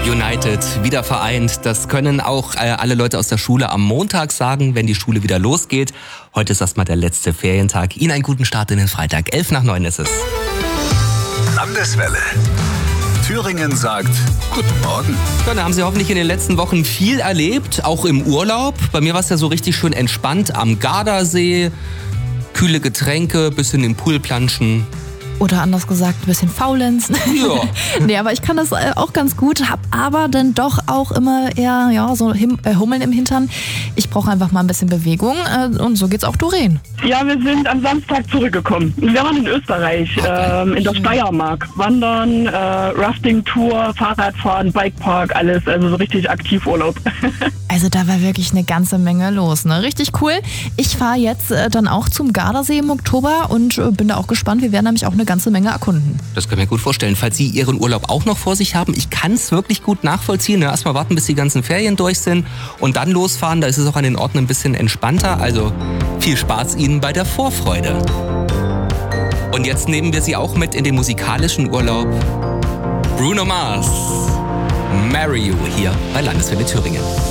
United, wieder vereint. Das können auch alle Leute aus der Schule am Montag sagen, wenn die Schule wieder losgeht. Heute ist erstmal der letzte Ferientag. Ihnen einen guten Start in den Freitag. 8:55 ist es. Landeswelle. Thüringen sagt Guten Morgen. Ja, da haben Sie hoffentlich in den letzten Wochen viel erlebt, auch im Urlaub. Bei mir war es ja so richtig schön entspannt am Gardasee. Kühle Getränke, bisschen im Pool planschen. Oder anders gesagt, ein bisschen faulenzen. Ja. Nee, aber ich kann das auch ganz gut, hab aber dann doch auch immer eher so Hummeln im Hintern. Ich brauche einfach mal ein bisschen Bewegung und so geht's auch Doreen. Ja, wir sind am Samstag zurückgekommen. Wir waren in Österreich, in der Steiermark. Wandern, Rafting-Tour, Fahrradfahren, Bikepark, alles. Also so richtig Aktivurlaub. Also da war wirklich eine ganze Menge los, ne? Richtig cool. Ich fahre jetzt dann auch zum Gardasee im Oktober und bin da auch gespannt. Wir werden nämlich auch eine ganze Menge erkunden. Das kann ich mir gut vorstellen. Falls Sie Ihren Urlaub auch noch vor sich haben, ich kann es wirklich gut nachvollziehen. Erstmal warten, bis die ganzen Ferien durch sind und dann losfahren. Da ist es auch an den Orten ein bisschen entspannter. Also viel Spaß Ihnen bei der Vorfreude. Und jetzt nehmen wir Sie auch mit in den musikalischen Urlaub. Bruno Mars, Marry You hier bei Landeswelle Thüringen.